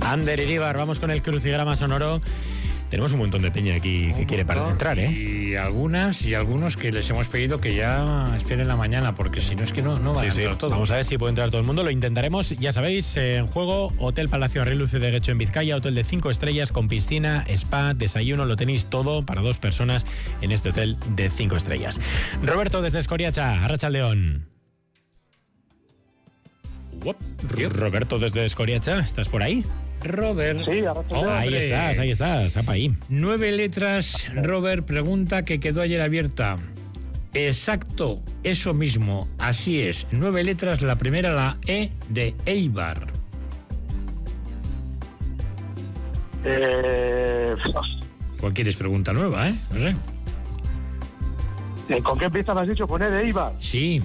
Ander Iríbar, vamos con el crucigrama sonoro. Tenemos un montón de peña aquí que quiere entrar, ¿eh? Y algunos que les hemos pedido que ya esperen la mañana, porque si no es que no van a entrar todos. Vamos a ver si puede entrar todo el mundo, lo intentaremos. Ya sabéis, en juego, Hotel Palacio Arriluce de Guecho en Vizcaya, hotel de 5 estrellas con piscina, spa, desayuno, lo tenéis todo para 2 personas en este hotel de 5 estrellas. Roberto desde Escoriacha, Arratsaldeon. Roberto desde Escoriacha, ¿estás por ahí? Robert. Sí, ahí estás, apa ahí. 9 letras, Robert, pregunta que quedó ayer abierta. Exacto, eso mismo, así es. 9 letras, la primera, la E de Eibar. ¿Cuál quieres? Pregunta nueva, ¿eh? No sé. ¿Con qué empieza, me has dicho? ¿Con E de Eibar? Sí.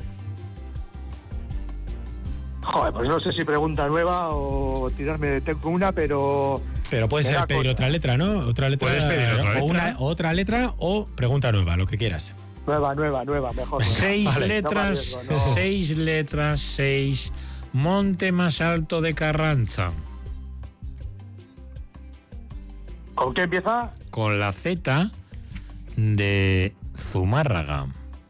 Joder, pues no sé si pregunta nueva o tirarme con una, pero... Pero puedes pedir otra letra, ¿no? Otra letra. Puedes pedir otra letra. Otra letra o pregunta nueva, lo que quieras. Nueva, mejor. 6 Vale. letras, No me arriesgo, no. 6 letras, 6. Monte más alto de Carranza. ¿Con qué empieza? Con la Z de Zumárraga.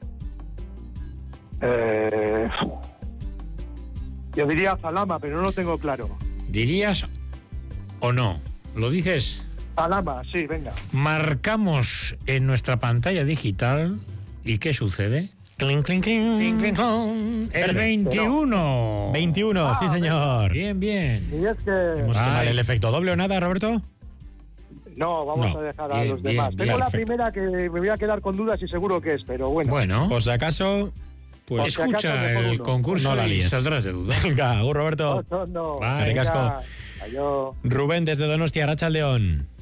Yo diría Zalama, pero no lo tengo claro. ¿Dirías o no? ¿Lo dices? Zalama, sí, venga. Marcamos en nuestra pantalla digital. ¿Y qué sucede? Clink, clink, clink. Clink, clink, clink. El 21. 21, sí señor. Bien. Y es que... ¿Hemos tomado el efecto doble o nada, Roberto? No, vamos No. a dejar a Bien, los bien, demás. bien, Tengo la perfecto. primera que me voy a quedar con dudas y seguro que es, pero bueno. Bueno, Por si acaso, pues... Por si acaso, escucha mejor el uno. concurso No la y líes. saldrás de duda. Venga, Roberto. No. Vale, Venga, casco. adiós. Rubén desde Donostia, Arratsaldeon.